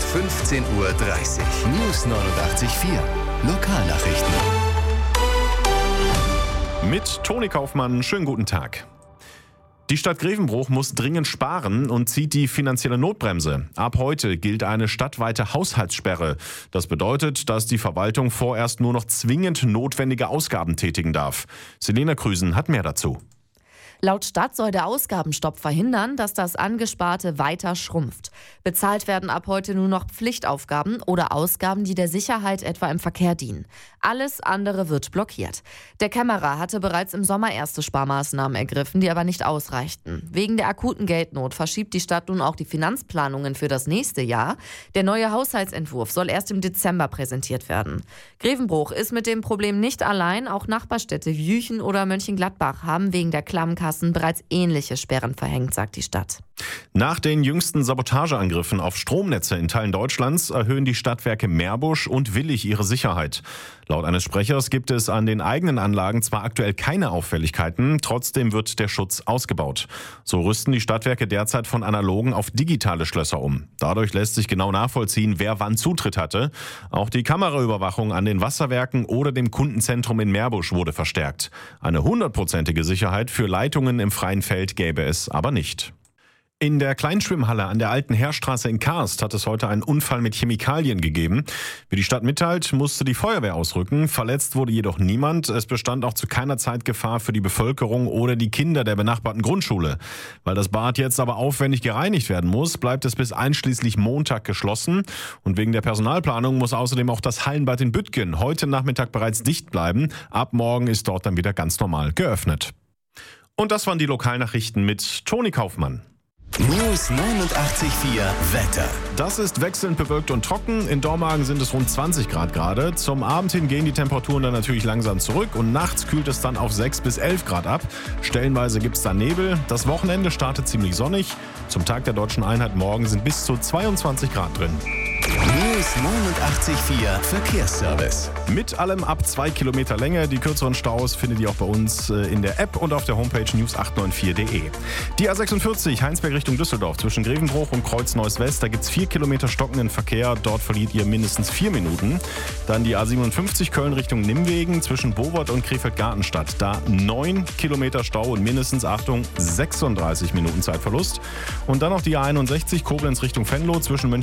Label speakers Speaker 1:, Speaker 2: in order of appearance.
Speaker 1: 15:30 Uhr. News 89.4. Lokalnachrichten.
Speaker 2: Mit Toni Kaufmann, schönen guten Tag. Die Stadt Grevenbroich muss dringend sparen und zieht die finanzielle Notbremse. Ab heute gilt eine stadtweite Haushaltssperre. Das bedeutet, dass die Verwaltung vorerst nur noch zwingend notwendige Ausgaben tätigen darf. Selena Krüsen hat mehr dazu.
Speaker 3: Laut Stadt soll der Ausgabenstopp verhindern, dass das Angesparte weiter schrumpft. Bezahlt werden ab heute nur noch Pflichtaufgaben oder Ausgaben, die der Sicherheit etwa im Verkehr dienen. Alles andere wird blockiert. Der Kämmerer hatte bereits im Sommer erste Sparmaßnahmen ergriffen, die aber nicht ausreichten. Wegen der akuten Geldnot verschiebt die Stadt nun auch die Finanzplanungen für das nächste Jahr. Der neue Haushaltsentwurf soll erst im Dezember präsentiert werden. Grevenbroich ist mit dem Problem nicht allein. Auch Nachbarstädte wie Jüchen oder Mönchengladbach haben wegen der klammen Kassen bereits ähnliche Sperren verhängt, sagt die Stadt.
Speaker 2: Nach den jüngsten Sabotageangriffen auf Stromnetze in Teilen Deutschlands erhöhen die Stadtwerke Meerbusch und Willich ihre Sicherheit. Laut eines Sprechers gibt es an den eigenen Anlagen zwar aktuell keine Auffälligkeiten, trotzdem wird der Schutz ausgebaut. So rüsten die Stadtwerke derzeit von analogen auf digitale Schlösser um. Dadurch lässt sich genau nachvollziehen, wer wann Zutritt hatte. Auch die Kameraüberwachung an den Wasserwerken oder dem Kundenzentrum in Meerbusch wurde verstärkt. Eine 100%ige Sicherheit für Leitungen im freien Feld gäbe es aber nicht. In der Kleinschwimmhalle an der Alten Heerstraße in Karst hat es heute einen Unfall mit Chemikalien gegeben. Wie die Stadt mitteilt, musste die Feuerwehr ausrücken. Verletzt wurde jedoch niemand. Es bestand auch zu keiner Zeit Gefahr für die Bevölkerung oder die Kinder der benachbarten Grundschule. Weil das Bad jetzt aber aufwendig gereinigt werden muss, bleibt es bis einschließlich Montag geschlossen. Und wegen der Personalplanung muss außerdem auch das Hallenbad in Büttgen heute Nachmittag bereits dicht bleiben. Ab morgen ist dort dann wieder ganz normal geöffnet. Und das waren die Lokalnachrichten mit Toni Kaufmann.
Speaker 1: News 89.4 Wetter.
Speaker 2: Das ist wechselnd bewölkt und trocken. In Dormagen sind es rund 20 Grad gerade. Zum Abend hin gehen die Temperaturen dann natürlich langsam zurück und nachts kühlt es dann auf 6 bis 11 Grad ab. Stellenweise gibt es dann Nebel. Das Wochenende startet ziemlich sonnig. Zum Tag der Deutschen Einheit morgen sind bis zu 22 Grad drin.
Speaker 1: News 89.4 Verkehrsservice.
Speaker 2: Mit allem ab 2 Kilometer Länge. Die kürzeren Staus findet ihr auch bei uns in der App und auf der Homepage news894.de. Die A46 Heinsberg Richtung Düsseldorf zwischen Grevenbroich und Kreuz-Neuss-West. Da gibt es 4 Kilometer stockenden Verkehr. Dort verliert ihr mindestens 4 Minuten. Dann die A57 Köln Richtung Nimwegen zwischen Bowort und Krefeld-Gartenstadt. Da 9 Kilometer Stau und mindestens, Achtung, 36 Minuten Zeitverlust. Und dann noch die A61 Koblenz Richtung Venlo zwischen